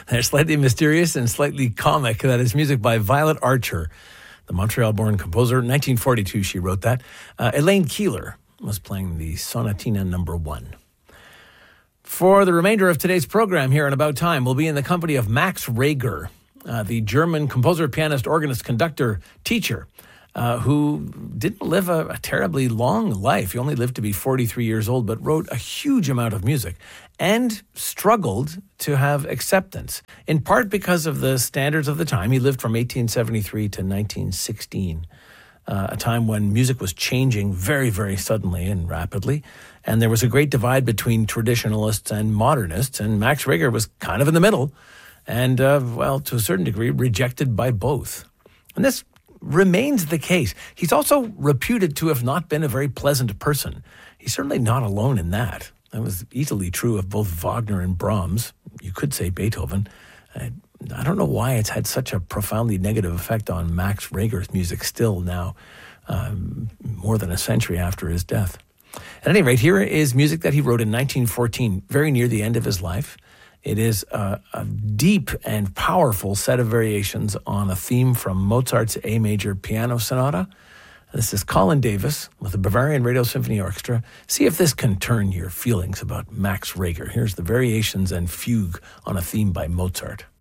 They're slightly mysterious and slightly comic. That is music by Violet Archer, the Montreal-born composer. In 1942, she wrote that. Elaine Keeler was playing the Sonatina No. 1. For the remainder of today's program here in About Time, we'll be in the company of Max Reger, the German composer, pianist, organist, conductor, teacher, who didn't live a terribly long life. He only lived to be 43 years old, but wrote a huge amount of music and struggled to have acceptance, in part because of the standards of the time. He lived from 1873 to 1916, a time when music was changing very, very suddenly and rapidly, and there was a great divide between traditionalists and modernists, and Max Reger was kind of in the middle, and, to a certain degree, rejected by both. And this remains the case. He's also reputed to have not been a very pleasant person. He's certainly not alone in that. That was easily true of both Wagner and Brahms. You could say Beethoven. I don't know why it's had such a profoundly negative effect on Max Reger's music still now, more than a century after his death. At any rate, here is music that he wrote in 1914, very near the end of his life. It is a deep and powerful set of variations on a theme from Mozart's A Major Piano Sonata. This is Colin Davis with the Bavarian Radio Symphony Orchestra. See if this can turn your feelings about Max Reger. Here's the variations and fugue on a theme by Mozart.